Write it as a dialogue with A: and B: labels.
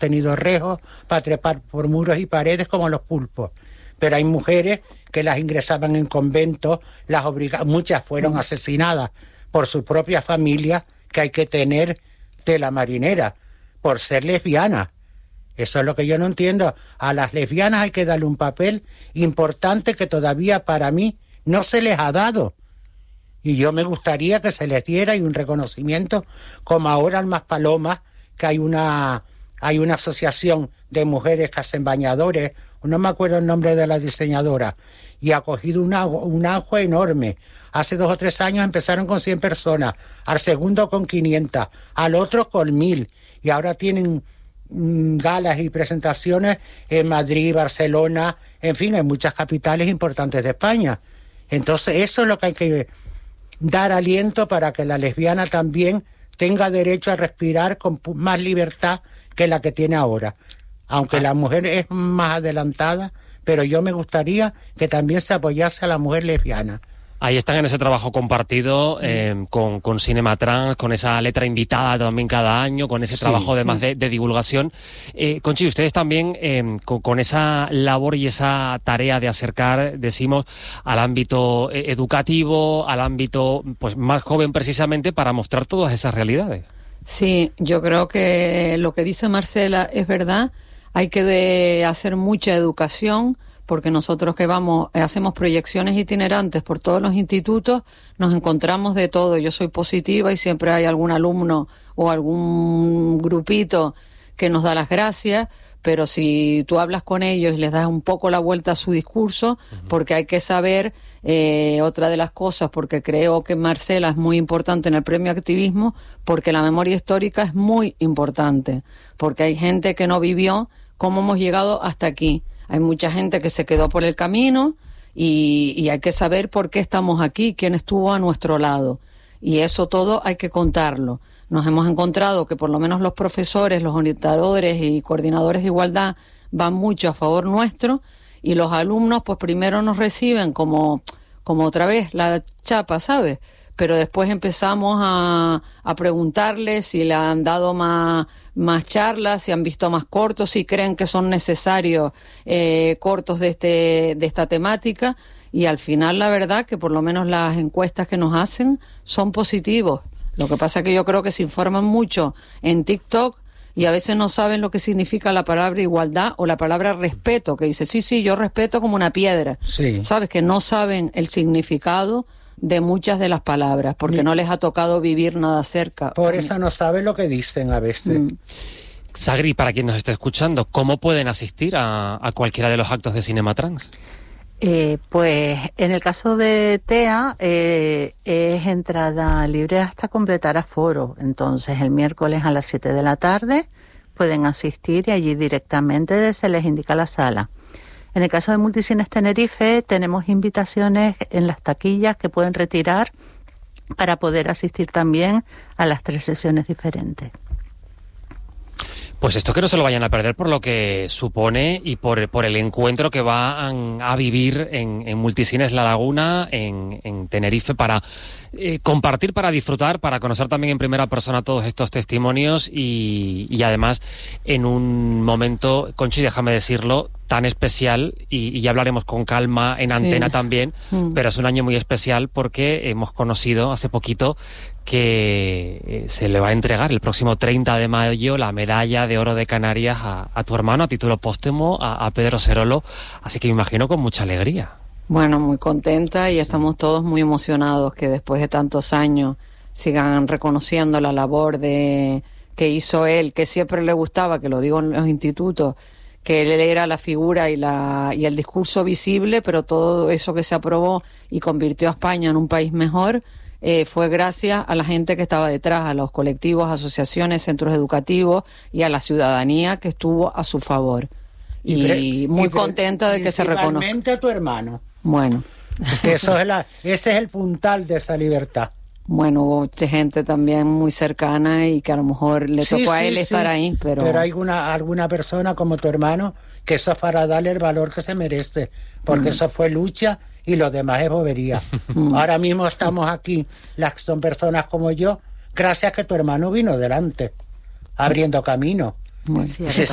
A: tenido rejos para trepar por muros y paredes como los pulpos. Pero hay mujeres que las ingresaban en conventos, muchas fueron asesinadas por su propia familia, que hay que tener tela marinera, por ser lesbianas. Eso es lo que yo no entiendo. A las lesbianas hay que darle un papel importante que todavía para mí no se les ha dado. Y yo me gustaría que se les diera y un reconocimiento, como ahora en Maspalomas, que hay una asociación de mujeres que hacen bañadores, no me acuerdo el nombre de la diseñadora, y ha cogido un auge enorme. Hace 2 o 3 años empezaron con 100 personas, al segundo con 500, al otro con 1000, y ahora tienen galas y presentaciones en Madrid, Barcelona, en fin, en muchas capitales importantes de España. Entonces eso es lo que hay que dar aliento para que la lesbiana también tenga derecho a respirar con más libertad que la que tiene ahora. Aunque la mujer es más adelantada, pero yo me gustaría que también se apoyase a la mujer lesbiana.
B: Ahí están en ese trabajo compartido con Cinema Trans, con esa letra invitada también cada año, con ese trabajo además de divulgación. Conchi, ustedes también con esa labor y esa tarea de acercar, decimos, al ámbito educativo, al ámbito pues más joven precisamente, para mostrar todas esas realidades.
C: Sí, yo creo que lo que dice Marcela es verdad. Hay que hacer mucha educación, porque nosotros que hacemos proyecciones itinerantes por todos los institutos, nos encontramos de todo. Yo soy positiva y siempre hay algún alumno o algún grupito que nos da las gracias, pero si tú hablas con ellos y les das un poco la vuelta a su discurso, porque hay que saber, otra de las cosas, porque creo que Marcela es muy importante en el premio activismo, porque la memoria histórica es muy importante, porque hay gente que no vivió cómo hemos llegado hasta aquí. Hay mucha gente que se quedó por el camino y hay que saber por qué estamos aquí, quién estuvo a nuestro lado. Y eso todo hay que contarlo. Nos hemos encontrado que por lo menos los profesores, los orientadores y coordinadores de igualdad van mucho a favor nuestro, y los alumnos pues primero nos reciben como otra vez la chapa, ¿sabes? Pero después empezamos a preguntarles si le han dado más charlas, si han visto más cortos, si creen que son necesarios cortos de esta temática, y al final la verdad que por lo menos las encuestas que nos hacen son positivos. Lo que pasa es que yo creo que se informan mucho en TikTok y a veces no saben lo que significa la palabra igualdad o la palabra respeto, que dice, sí, yo respeto como una piedra. Sí. ¿Sabes? Que no saben el significado de muchas de las palabras, porque no les ha tocado vivir nada cerca.
A: Por eso no saben lo que dicen a veces.
B: Sagri, para quien nos esté escuchando, ¿cómo pueden asistir a cualquiera de los actos de Cinema Trans?
D: Pues en el caso de TEA es entrada libre hasta completar aforo. Entonces el miércoles a las 7 de la tarde pueden asistir y allí directamente se les indica la sala. En el caso de Multicines Tenerife tenemos invitaciones en las taquillas que pueden retirar para poder asistir también a las 3 sesiones diferentes.
B: Pues esto que no se lo vayan a perder por lo que supone y por el encuentro que van a vivir en Multicines La Laguna, en Tenerife, para compartir, para disfrutar, para conocer también en primera persona todos estos testimonios y además en un momento, Conchi, déjame decirlo, tan especial, y ya hablaremos con calma en antena también, pero es un año muy especial porque hemos conocido hace poquito que se le va a entregar el próximo 30 de mayo la medalla de oro de Canarias a tu hermano a título póstumo, a Pedro Serolo, así que me imagino con mucha alegría.
C: Bueno, muy contenta y estamos todos muy emocionados que después de tantos años sigan reconociendo la labor que hizo él, que siempre le gustaba, que lo digo en los institutos, que él era la figura y el discurso visible, pero todo eso que se aprobó y convirtió a España en un país mejor, fue gracias a la gente que estaba detrás, a los colectivos, asociaciones, centros educativos y a la ciudadanía que estuvo a su favor. Y muy contenta de que se reconozca.
A: Principalmente a tu hermano.
C: Bueno.
A: Ese es el puntal de esa libertad.
C: Bueno, hubo gente también muy cercana y que a lo mejor le tocó a él estar ahí, pero hay
A: alguna persona como tu hermano que eso es para darle el valor que se merece, porque eso fue lucha y lo demás es bobería. Ahora mismo estamos aquí, las son personas como yo, gracias a que tu hermano vino delante, abriendo camino.
D: Sí,